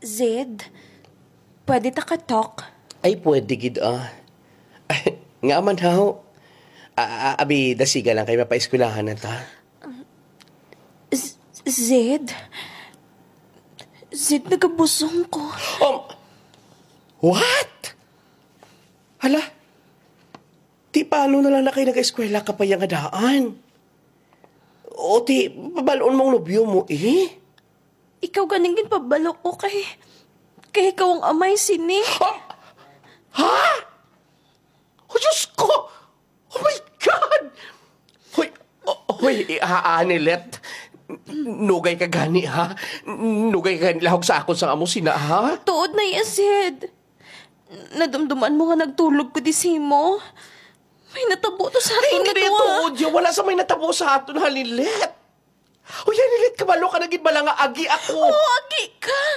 Zed, pwede ta ka-talk? Ay, pwede gid nga man haw. Abi, dasiga lang kayo mapaeskulahan na ta. Zed? Zed, nagabusong ko. What? Hala, ti paano na lang na kayo nag-eskwela ka pa yung adaan? O ti, pabaloon mong nobyo mo Ikaw ganingin pabalok ko kay ikaw ang amay sini. Ha? Oh, Diyos ko! Oh my God! Hoy, Anilet. Nugay ka gani, ha? Nugay ka lahog sa akon sa amo sina, ha? Tuod na iya, Zed. Nadumduman mo nga nagtulog ko di mo. May natabo to sa atin na Hindi tuod yun. Wala sa may natabo sa aton, Hanilet. Hoy, Hanilet, kabalo ka naging bala nga agi ako. Oo, agi ka.